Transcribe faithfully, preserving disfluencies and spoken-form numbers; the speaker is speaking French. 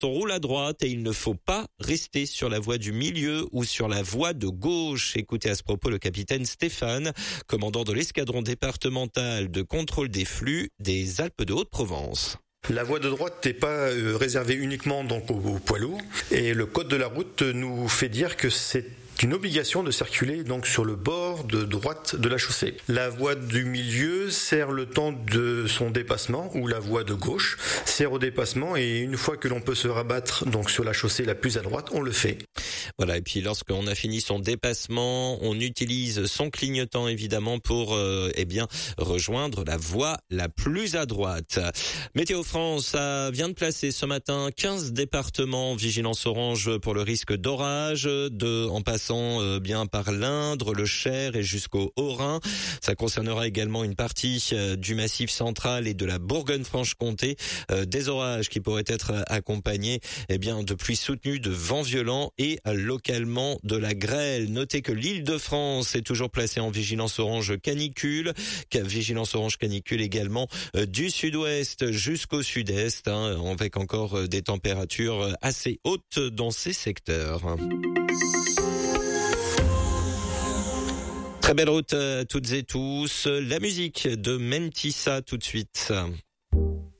on roule à droite et il ne faut pas rester sur la voie du milieu ou sur la voie de gauche. Écoutez à ce propos le capitaine Stéphane, commandant de l'escadron départemental de contrôle des flux des Alpes de Haute-Provence. La voie de droite n'est pas réservée uniquement donc aux, aux poids lourds et le code de la route nous fait dire que c'est une obligation de circuler donc sur le bord de droite de la chaussée. La voie du milieu sert le temps de son dépassement ou la voie de gauche sert au dépassement et une fois que l'on peut se rabattre donc sur la chaussée la plus à droite, on le fait. Voilà, et puis lorsqu'on a fini son dépassement, on utilise son clignotant évidemment pour euh, eh bien rejoindre la voie la plus à droite. Météo France ça vient de placer ce matin quinze départements vigilance orange pour le risque d'orage, de en passant euh, bien par l'Indre, le Cher et jusqu'au Haut-Rhin. Ça concernera également une partie euh, du Massif central et de la Bourgogne-Franche-Comté, euh, des orages qui pourraient être accompagnés eh bien de pluies soutenues, de vents violents et localement de la grêle. Notez que l'Île-de-France est toujours placée en vigilance orange canicule, vigilance orange canicule également euh, du sud-ouest jusqu'au sud-est, hein, avec encore euh, des températures assez hautes dans ces secteurs. Très belle route à toutes et tous. La musique de Mentissa tout de suite.